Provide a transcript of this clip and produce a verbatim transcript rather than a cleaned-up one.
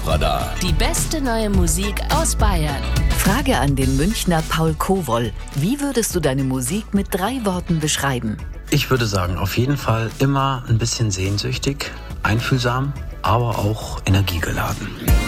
Top-Radar. Die beste neue Musik aus Bayern. Frage an den Münchner Paul Kowoll. Wie würdest du deine Musik mit drei Worten beschreiben? Ich würde sagen, auf jeden Fall immer ein bisschen sehnsüchtig, einfühlsam, aber auch energiegeladen.